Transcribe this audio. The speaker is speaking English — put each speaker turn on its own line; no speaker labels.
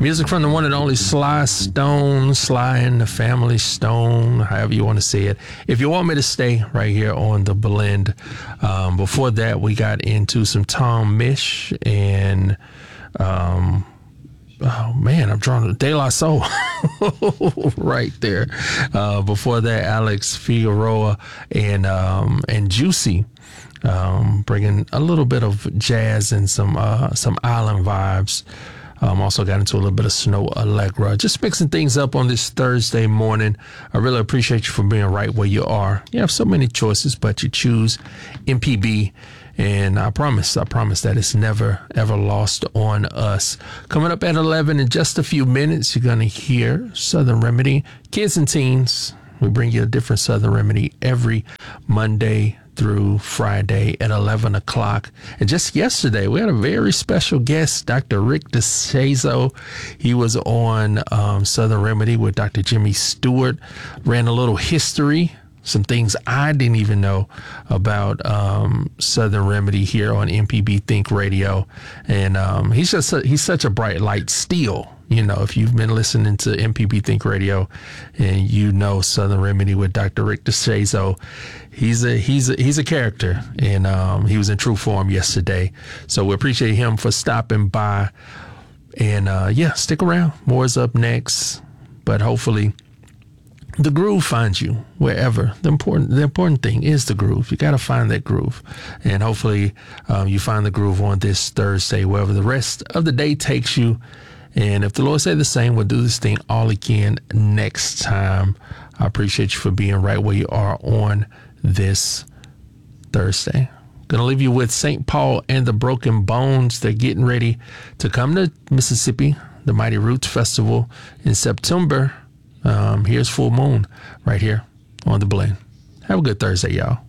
Music from the one and only Sly Stone, Sly and the Family Stone, however you want to say it. If you want me to stay right here on The Blend. Before that, we got into some Tom Misch and, oh man, I'm drawing De La Soul right there. Before that, Alex Figueroa and Juicy, bringing a little bit of jazz and some island vibes. Also got into a little bit of Snow Allegra. Just mixing things up on this Thursday morning. I really appreciate you for being right where you are. You have so many choices, but you choose MPB. And I promise that it's never, ever lost on us. Coming up at 11 in just a few minutes, you're going to hear Southern Remedy. Kids and teens, we bring you a different Southern Remedy every Monday through Friday at 11 o'clock. And just yesterday, we had a very special guest, Dr. Rick DeShazo. He was on Southern Remedy with Dr. Jimmy Stewart, ran a little history, some things I didn't even know about Southern Remedy here on MPB Think Radio. And he's such a bright light still. You know, if you've been listening to MPB Think Radio and you know Southern Remedy with Dr. Rick DeShazo, he's a character, and he was in true form yesterday. So we appreciate him for stopping by. And stick around. More is up next. But hopefully the groove finds you wherever. The important thing is the groove. You got to find that groove. And hopefully you find the groove on this Thursday, wherever the rest of the day takes you. And if the Lord say the same, we'll do this thing all again next time. I appreciate you for being right where you are on this Thursday. Going to leave you with St. Paul and the Broken Bones. They're getting ready to come to Mississippi, the Mighty Roots Festival in September. Here's Full Moon right here on The Blend. Have a good Thursday, y'all.